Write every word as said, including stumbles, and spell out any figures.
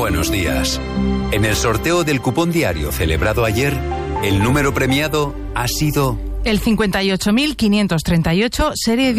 buenos días. En el sorteo del cupón diario celebrado ayer, el número premiado ha sido el cincuenta y ocho mil quinientos treinta y ocho, serie